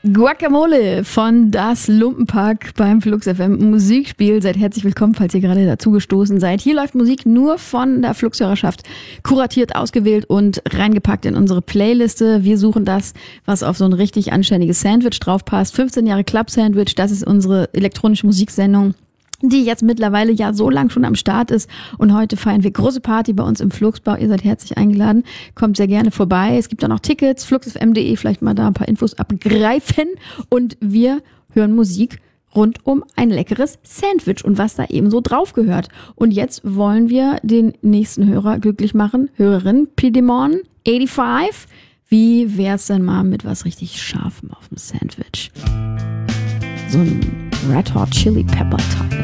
Guacamole von Das Lumpenpack beim Flux FM Musikspiel. Seid herzlich willkommen, falls ihr gerade dazugestoßen seid. Hier läuft Musik nur von der Flux-Hörerschaft, kuratiert, ausgewählt und reingepackt in unsere Playliste. Wir suchen das, was auf so ein richtig anständiges Sandwich draufpasst. 15 Jahre Club Sandwich, das ist unsere elektronische Musiksendung, die jetzt mittlerweile ja so lang schon am Start ist. Und heute feiern wir große Party bei uns im Fluxbau. Ihr seid herzlich eingeladen. Kommt sehr gerne vorbei. Es gibt auch noch Tickets, fluxfm.de, vielleicht mal da ein paar Infos abgreifen. Und wir hören Musik rund um ein leckeres Sandwich und was da eben so drauf gehört. Und jetzt wollen wir den nächsten Hörer glücklich machen. Hörerin Pidemon 85. Wie wär's denn mal mit was richtig Scharfem auf dem Sandwich? So ein Red Hot Chili Pepper Teil.